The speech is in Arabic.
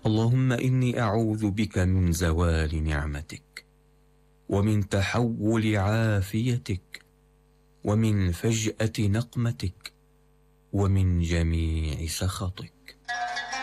اللهم إني أعوذ بك من زوال نعمتك، ومن تحول عافيتك، ومن فجأة نقمتك، ومن جميع سخطك.